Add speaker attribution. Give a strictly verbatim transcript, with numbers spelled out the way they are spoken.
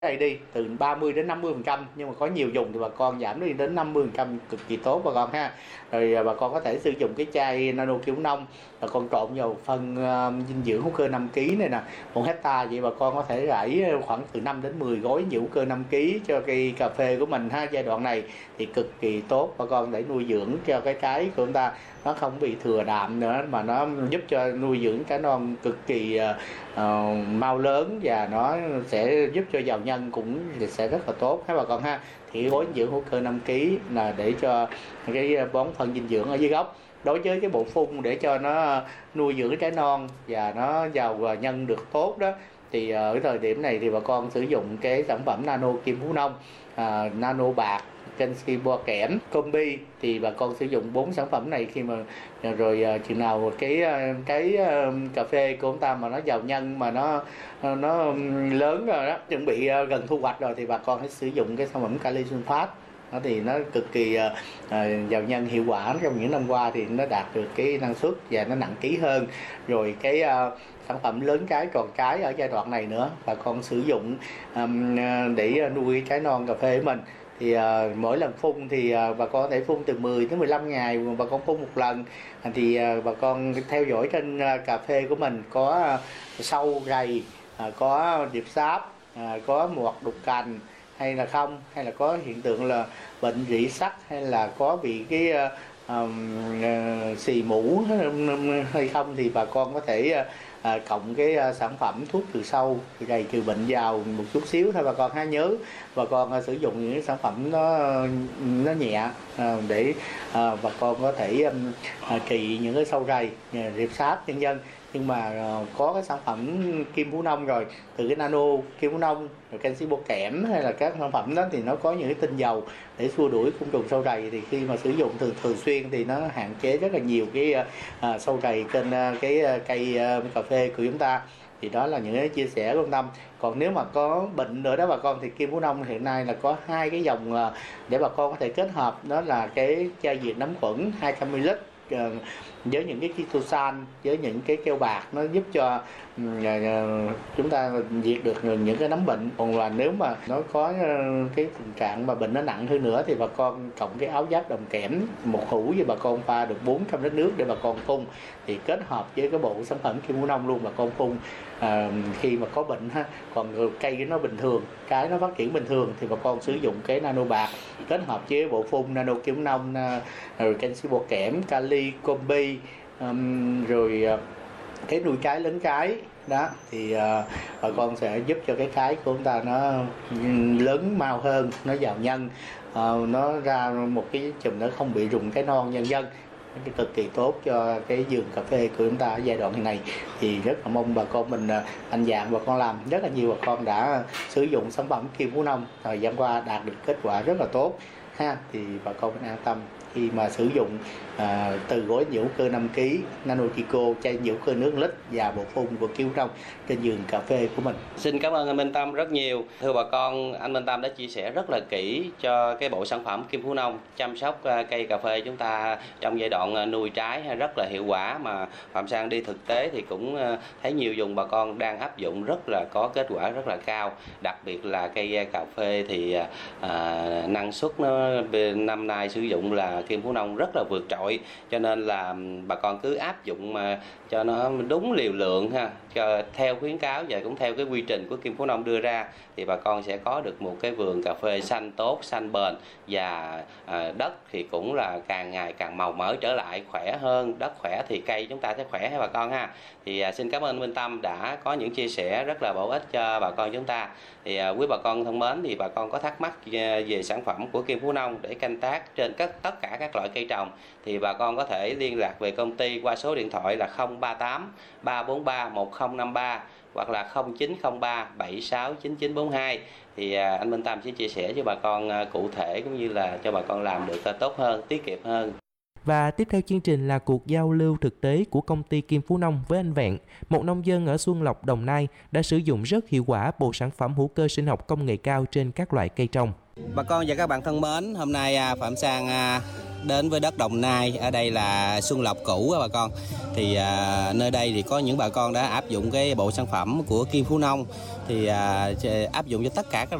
Speaker 1: đây đi từ ba mươi đến năm mươi phần trăm, nhưng mà có nhiều dùng thì bà con giảm đi đến năm mươi phần trăm, cực kỳ tốt bà con ha. Rồi bà con có thể sử dụng cái chai nano kiểu nông, bà con trộn vào phân uh, dinh dưỡng hữu cơ năm ký này nè, một hecta vậy bà con có thể rải khoảng từ năm đến mười gói hữu cơ năm ký cho cây cà phê của mình ha. Giai đoạn này thì cực kỳ tốt bà con, để nuôi dưỡng cho cái trái của chúng ta nó không bị thừa đạm nữa, mà nó giúp cho nuôi dưỡng trái non cực kỳ uh, uh, mau lớn, và nó sẽ giúp cho giàu nhân cũng sẽ rất là tốt ha bà con ha. Thì gói dinh dưỡng hữu cơ năm ký là để cho cái bón phân dinh dưỡng ở dưới gốc. Đối với cái bộ phun để cho nó nuôi dưỡng trái non và nó giàu nhân được tốt đó, thì ở thời điểm này thì bà con sử dụng cái sản phẩm nano Kim Phú Nông, à, nano bạc, canxi bo kẽm, combi, thì bà con sử dụng bốn sản phẩm này khi mà rồi chừng nào cái cái cà phê của chúng ta mà nó giàu nhân, mà nó nó lớn rồi đó, chuẩn bị gần thu hoạch rồi, thì bà con hãy sử dụng cái sản phẩm kali sulfat. Đó thì nó cực kỳ uh, giàu nhân hiệu quả. Trong những năm qua thì nó đạt được cái năng suất và nó nặng ký hơn. Rồi cái uh, sản phẩm lớn trái tròn trái ở giai đoạn này nữa, bà con sử dụng um, để nuôi trái non cà phê của mình. Thì uh, mỗi lần phun thì uh, bà con có thể phun từ mười đến mười lăm ngày bà con phun một lần. Thì uh, bà con theo dõi trên uh, cà phê của mình có uh, sâu gầy, uh, có điệp sáp, uh, có mọt đục cành hay là không, hay là có hiện tượng là bệnh rỉ sắt, hay là có bị cái uh, uh, xì mũ hay không, thì bà con có thể uh, cộng cái uh, sản phẩm thuốc trừ sâu gầy trừ bệnh vào một chút xíu thôi bà con ha. Nhớ bà con uh, sử dụng những cái sản phẩm nó nó nhẹ uh, để uh, bà con có thể um, uh, trị những cái sâu rầy, uh, rệp sáp nhân dân. Nhưng mà uh, có cái sản phẩm Kim Phú Nông rồi, từ cái nano Kim Phú Nông, rồi canxi bo kẽm, hay là các sản phẩm đó thì nó có những cái tinh dầu để xua đuổi côn trùng sâu rầy, thì khi mà sử dụng thường thường xuyên thì nó hạn chế rất là nhiều cái uh, sâu rầy trên uh, cái uh, cây uh, cà phê của chúng ta. Thì đó là những cái chia sẻ của Tâm. Còn nếu mà có bệnh nữa đó bà con, thì Kim Phú Nông hiện nay là có hai cái dòng uh, để bà con có thể kết hợp, đó là cái chai diệt nấm khuẩn hai trăm mi li lít uh, với những cái chitosan, với những cái keo bạc, nó giúp cho uh, chúng ta diệt được những cái nấm bệnh. Còn là nếu mà nó có uh, cái tình trạng mà bệnh nó nặng hơn nữa, thì bà con cộng cái áo giáp đồng kẽm một hũ, với bà con pha được bốn trăm lít nước để bà con phun, thì kết hợp với cái bộ sản phẩm Kim Phú Nông luôn bà con phun uh, khi mà có bệnh ha. Còn cây nó bình thường, cái nó phát triển bình thường, thì bà con sử dụng cái nano bạc kết hợp với bộ phun nano Kim Phú Nông, uh, rồi canxi bo kẽm, kali, combi, um, rồi uh, cái nuôi trái lớn trái đó, thì uh, bà con sẽ giúp cho cái trái của chúng ta nó lớn mau hơn, nó giàu nhân, uh, nó ra một cái chùm nó không bị rụng cái non nhân dân. Cái cực kỳ tốt cho cái vườn cà phê của chúng ta ở giai đoạn này. Thì rất là mong bà con mình anh dạng bà con làm. Rất là nhiều bà con đã sử dụng sản phẩm Kim Phú Nông thời gian qua đạt được kết quả rất là tốt ha. Thì bà con mình an tâm khi mà sử dụng à, từ gói hữu cơ năm ký Nano Chico, chai hữu cơ nước lít và bộ phun của Kim Phú Nông trên vườn cà phê của mình.
Speaker 2: Xin cảm ơn anh Minh Tâm rất nhiều. Thưa bà con, anh Minh Tâm đã chia sẻ rất là kỹ cho cái bộ sản phẩm Kim Phú Nông chăm sóc cây cà phê chúng ta trong giai đoạn nuôi trái rất là hiệu quả, mà Phạm Sang đi thực tế thì cũng thấy nhiều vùng bà con đang áp dụng rất là có kết quả rất là cao. Đặc biệt là cây cà phê thì à, năng suất nó năm nay sử dụng là Kim Phú Nông rất là vượt trội, cho nên là bà con cứ áp dụng mà cho nó đúng liều lượng ha, cho theo khuyến cáo và cũng theo cái quy trình của Kim Phú Nông đưa ra, thì bà con sẽ có được một cái vườn cà phê xanh tốt, xanh bền, và à, đất thì cũng là càng ngày càng màu mỡ trở lại, khỏe hơn. Đất khỏe thì cây chúng ta sẽ khỏe ha bà con ha. Thì à, xin cảm ơn Minh Tâm đã có những chia sẻ rất là bổ ích cho bà con chúng ta. Thì à, quý bà con thân mến, thì bà con có thắc mắc về sản phẩm của Kim Phú Nông để canh tác trên các tất cả các loại cây trồng, thì bà con có thể liên lạc về công ty qua số điện thoại là không ba tám ba bốn ba một không năm ba hoặc là không chín không ba bảy sáu chín chín bốn hai. Thì à, anh Minh Tâm sẽ chia sẻ cho bà con à, cụ thể, cũng như là cho bà con làm được à, tốt hơn, tiết kiệm hơn.
Speaker 3: Và tiếp theo chương trình là cuộc giao lưu thực tế của công ty Kim Phú Nông với anh Vẹn, một nông dân ở Xuân Lộc, Đồng Nai đã sử dụng rất hiệu quả bộ sản phẩm hữu cơ sinh học công nghệ cao trên các loại cây trồng.
Speaker 2: Bà con và các bạn thân mến, hôm nay Phạm Sang đến với đất Đồng Nai. Ở đây là Xuân Lộc cũ á bà con. Thì à, nơi đây thì có những bà con đã áp dụng cái bộ sản phẩm của Kim Phú Nông, thì à, áp dụng cho tất cả các